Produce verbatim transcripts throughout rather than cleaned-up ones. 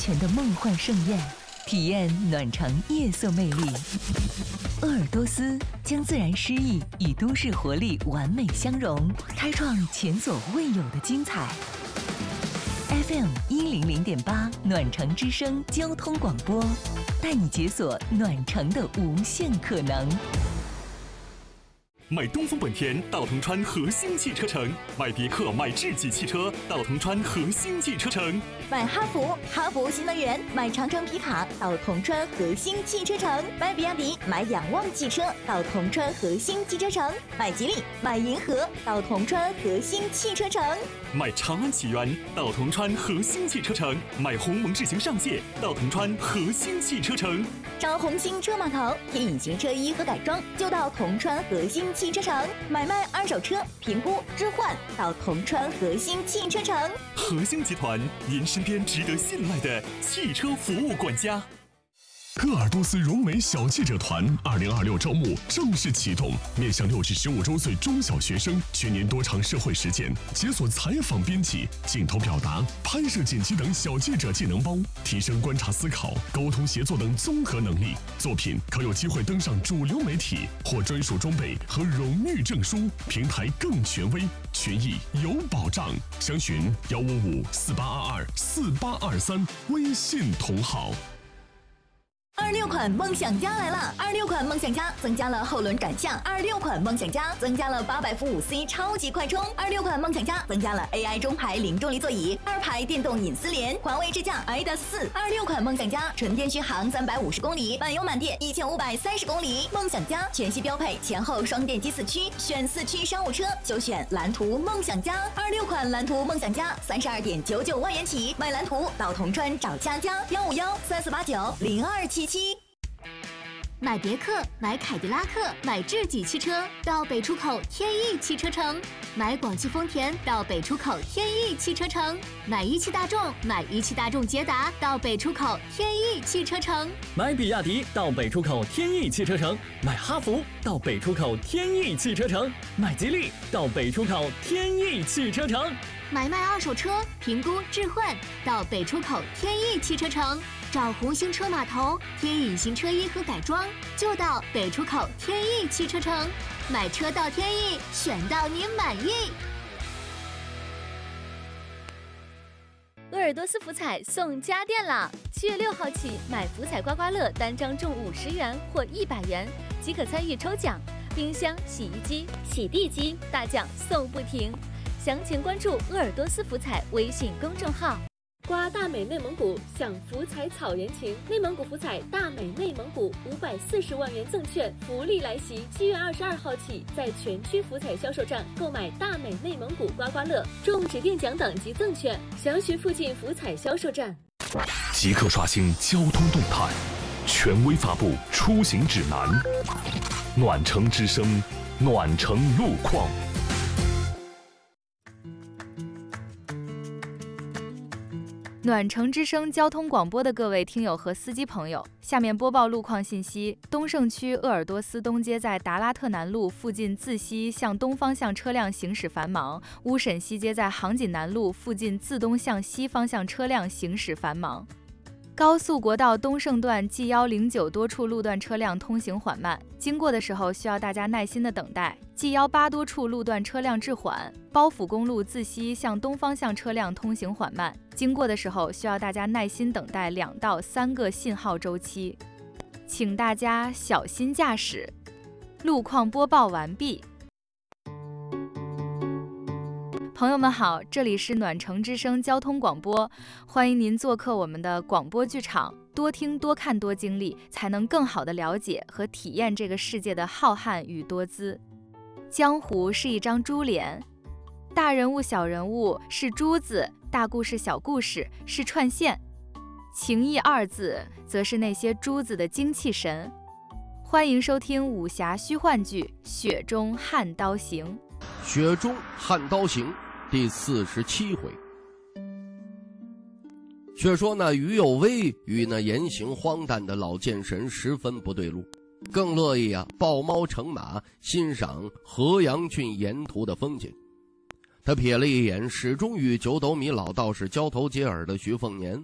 泉的梦幻盛宴，体验暖城夜色魅力。鄂尔多斯将自然诗意与都市活力完美相融，开创前所未有的精彩。F M 一零零点八暖城之声交通广播，带你解锁暖城的无限可能。 买东风本田到铜川核心汽车城，买别克买智己汽车到铜川核心汽车城， 买哈弗哈弗新能源，买长城皮卡到铜川核心汽车城，买比亚迪买仰望汽车到铜川核心汽车城，买吉利买银河到铜川核心汽车城， 买长安启源到铜川核心汽车城，买鸿蒙智行上界到铜川核心汽车城， 找红星车码头贴隐形车衣和改装就到铜川核心汽车城，买卖二手车评估置换到铜川核心汽车城。 核心集团，您身边值得信赖的汽车服务管家。 鄂尔多斯融美小记者团二零二六招募正式启动，面向六至十五周岁中小学生，全年多场社会实践，解锁采访编辑、镜头表达、拍摄剪辑等小记者技能包，提升观察思考、沟通协作等综合能力。作品可有机会登上主流媒体，获专属装备和荣誉证书，平台更权威，权益有保障。详询幺五五四八二二四八二三，微信同号。 二六款梦想家来了！二六款梦想家增加了后轮转向，二六款梦想家增加了八百伏五 C 超级快充，二六款梦想家增加了 A I 中排零重力座椅，二排电动隐私帘，环卫支架 I D A 四。二六款梦想家纯电续航三百五十公里，满油满电一千五百三十公里。梦想家全系标配前后双电机四驱，选四驱商务车就选蓝图梦想家。二六款蓝图梦想家三十二点九九万元起，买蓝图到铜川找佳佳，幺五幺三四八九零二七七。 买别克买凯迪拉克买智己汽车到北出口天翼汽车城，买广汽丰田到北出口天翼汽车城，买一汽大众买一汽大众捷达到北出口天翼汽车城， 买比亚迪到北出口天翼汽车城，买哈弗到北出口天翼汽车城，买吉利到北出口天翼汽车城， 买卖二手车评估置换到北出口天翼汽车城，找红星车码头贴隐形车衣和改装就到北出口天翼汽车城，买车到天翼，选到您满意。 鄂尔多斯福彩送家电啦！七月六号起，买福彩刮刮乐单张中五十元或一百元即可参与抽奖，冰箱、洗衣机、洗地机大奖送不停。详情关注鄂尔多斯福彩微信公众号。 刮大美内蒙古，享福彩草原情。内蒙古福彩大美内蒙古五百四十万元赠券福利来袭！七月二十二号起，在全区福彩销售站购买大美内蒙古刮刮乐，中指定奖等及赠券。详询附近福彩销售站。 即刻刷新交通动态，权威发布出行指南。暖城之声，暖城路况。 暖城之声交通广播的各位听友和司机朋友，下面播报路况信息。东胜区鄂尔多斯东街在达拉特南路附近自西向东方向车辆行驶繁忙，乌沈西街在杭锦南路附近自东向西方向车辆行驶繁忙。高速国道东胜段 G 一零九多处路段车辆通行缓慢，经过的时候需要大家耐心的等待。G 一八多处路段车辆滞缓，包府公路自西向东方向车辆通行缓慢，经过的时候需要大家耐心等待两到三个信号周期，请大家小心驾驶。路况播报完毕。朋友们好，这里是暖城之声交通广播，欢迎您做客我们的广播剧场，多听多看多经历，才能更好地了解和体验这个世界的浩瀚与多姿。江湖是一张珠帘，大人物小人物是珠子，大故事小故事是串线，情义二字则是那些珠子的精气神。欢迎收听武侠虚幻剧《雪中悍刀行》。 雪中悍刀行第四十七回。却说那于有为与那言行荒诞的老剑神十分不对路，更乐意啊抱猫乘马欣赏河阳郡沿途的风景。他瞥了一眼始终与九斗米老道士交头接耳的徐凤年，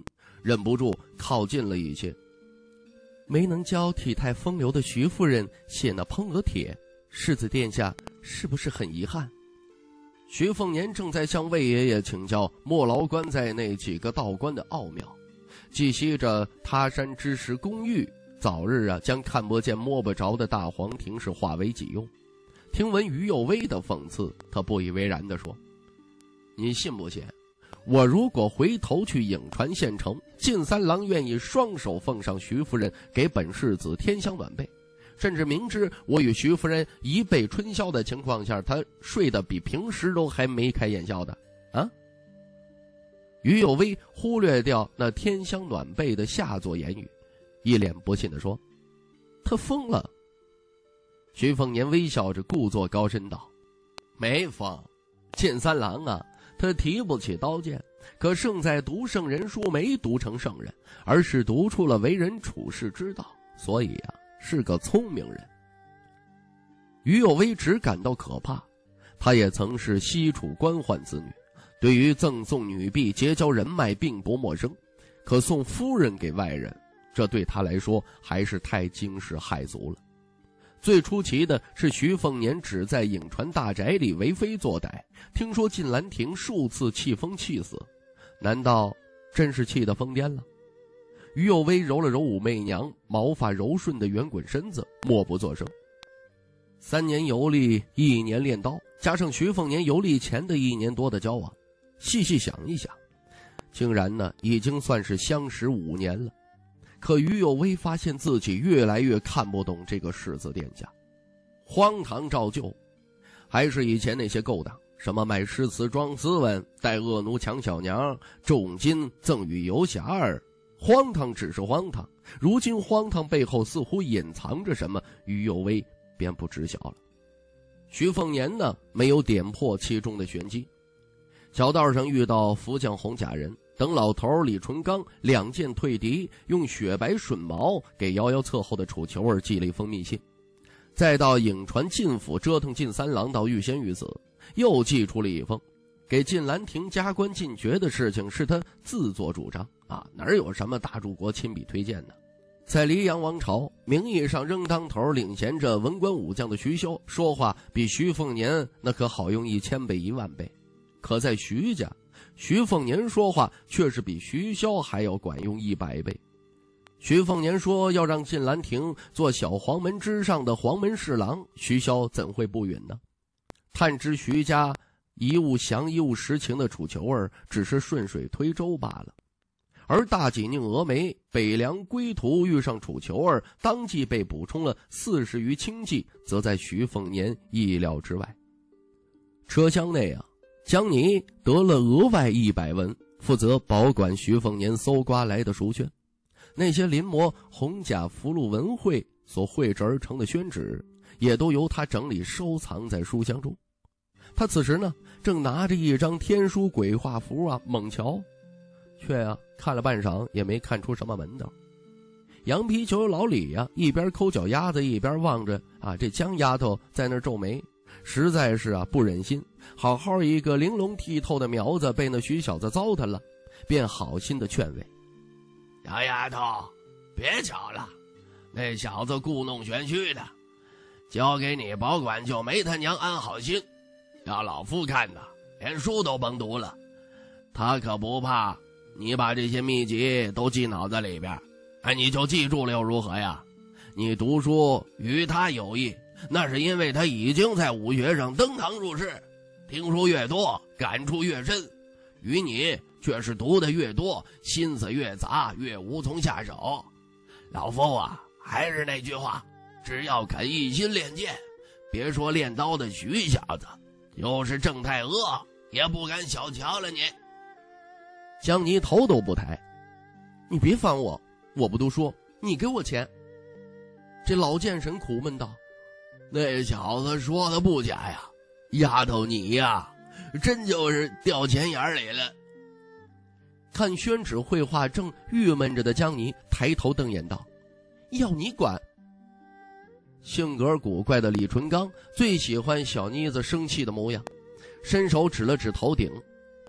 忍不住靠近了一些。没能教体态风流的徐夫人写那烹鹅帖，世子殿下是不是很遗憾？徐凤年正在向魏爷爷请教莫劳关在那几个道观的奥妙，寄希着他山之石公寓早日啊将看不见摸不着的大黄庭是化为己用。听闻于右威的讽刺，他不以为然地说：你信不信我如果回头去颍川县城，晋三郎愿意双手奉上徐夫人给本世子添香暖被，甚至明知我与徐夫人一被春宵的情况下，他睡得比平时都还眉开眼笑的啊！于有威忽略掉那添香暖被的下作言语，一脸不信地说：他疯了。徐凤年微笑着故作高深道：没疯，晋三郎啊，他提不起刀剑，可胜在读圣人书没读成圣人，而是读出了为人处世之道，所以啊是个聪明人。于有威只感到可怕，他也曾是西楚官宦子女，对于赠送女婢结交人脉并不陌生，可送夫人给外人，这对他来说还是太惊世骇俗了。最出奇的是徐凤年只在颍川大宅里为非作歹，听说晋兰亭数次气疯气死，难道真是气得疯癫了？于有威揉了揉武媚娘毛发柔顺的圆滚身子，默不作声。三年游历，一年练刀，加上徐凤年游历前的一年多的交往，细细想一想，竟然呢已经算是相识五年了。可于有威发现自己越来越看不懂这个世子殿下，荒唐照旧，还是以前那些勾当，什么卖诗词装斯文，带恶奴抢小娘，重金赠与游侠儿，荒唐只是荒唐，如今荒唐背后似乎隐藏着什么，于有威便不知晓了。徐凤年呢，没有点破其中的玄机。小道上遇到福将洪家人，等老头李纯刚两剑退敌，用雪白顺毛给遥遥侧后的楚求儿寄了一封密信，再到颍川晋府折腾晋三郎到欲仙欲死，又寄出了一封给晋兰亭加官进爵的事情是他自作主张啊，哪有什么大柱国亲笔推荐呢？在黎阳王朝，名义上仍当头领衔着文官武将的徐骁，说话比徐凤年那可好用一千倍一万倍，可在徐家，徐凤年说话却是比徐骁还要管用一百倍。徐凤年说要让晋兰亭做小黄门之上的黄门侍郎，徐骁怎会不允呢？探知徐家一物降一物实情的楚求儿只是顺水推舟罢了。而大济宁峨眉北凉归途遇上楚求儿，当即被补充了四十余轻骑，则在徐凤年意料之外。车厢内啊，江泥得了额外一百文，负责保管徐凤年搜刮来的书卷。那些临摹洪甲福禄文会所绘制而成的宣纸，也都由他整理收藏在书箱中。他此时呢，正拿着一张天书鬼画符啊猛瞧，却啊看了半晌也没看出什么门道。羊皮球老李呀、啊，一边抠脚丫子一边望着啊这江丫头在那皱眉，实在是啊不忍心好好一个玲珑剔透的苗子被那徐小子糟蹋了，便好心的劝慰： 小丫头，别瞧了，那小子故弄玄虚的，交给你保管就没他娘安好心，要老夫看呐，连书都甭读了。他可不怕你把这些秘籍都记脑子里边，哎，你就记住了又如何呀？你读书与他有益，那是因为他已经在武学上登堂入室，听书越多感触越深，与你却是读得越多心思越杂，越无从下手。老夫啊，还是那句话，只要肯一心练剑，别说练刀的徐小子，就是郑太阿也不敢小瞧了你。 江泥头都不抬：你别烦我，我不读书，你给我钱。这老剑神苦闷道： 那小子说的不假呀，丫头你呀，真就是掉钱眼里了。 看宣纸绘画正郁闷着的江泥抬头瞪眼道：要你管。性格古怪的李纯刚最喜欢小妮子生气的模样，伸手指了指头顶：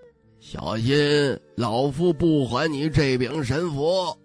小心老夫不还你这柄神斧。